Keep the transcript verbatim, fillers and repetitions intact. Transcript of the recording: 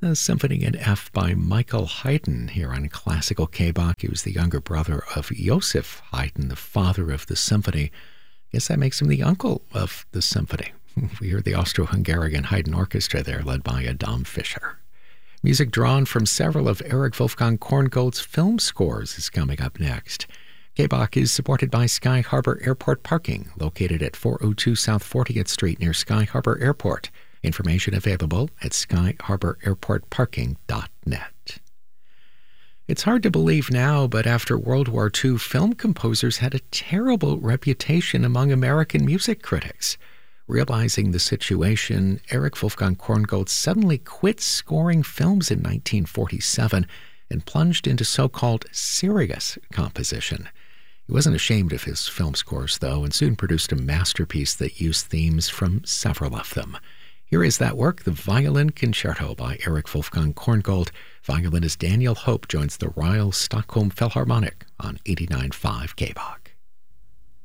A symphony in F by Michael Haydn here on Classical K-Bach. He was the younger brother of Joseph Haydn, the father of the symphony. I guess that makes him the uncle of the symphony. We hear the Austro-Hungarian Haydn Orchestra there, led by Adam Fischer. Music drawn from several of Erich Wolfgang Korngold's film scores is coming up next. K-Bach is supported by Sky Harbor Airport Parking, located at four oh two South fortieth Street near Sky Harbor Airport. Information available at sky harbor airport parking dot net. It's hard to believe now, but after World War Two, film composers had a terrible reputation among American music critics. Realizing the situation, Erich Wolfgang Korngold suddenly quit scoring films in nineteen forty-seven and plunged into so-called serious composition. He wasn't ashamed of his film scores, though, and soon produced a masterpiece that used themes from several of them. Here is that work, the Violin Concerto by Erich Wolfgang Korngold. Violinist Daniel Hope joins the Royal Stockholm Philharmonic on eighty-nine point five K-Bach.